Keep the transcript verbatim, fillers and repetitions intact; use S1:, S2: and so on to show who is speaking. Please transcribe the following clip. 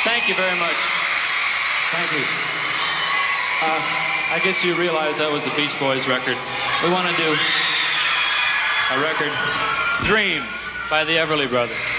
S1: Thank you very much. Thank you. Uh, I guess you realize that was a Beach Boys record. We want to do a record, Dream, by the Everly Brothers.